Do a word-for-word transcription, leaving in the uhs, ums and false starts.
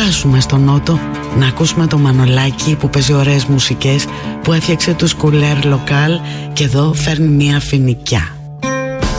φτάσουμε στο Νότο, να ακούσουμε το Μανολάκι που παίζει ωραίες μουσικές, που έφτιαξε τους κουλέρ λοκάλ και εδώ φέρνει μια φοινικιά.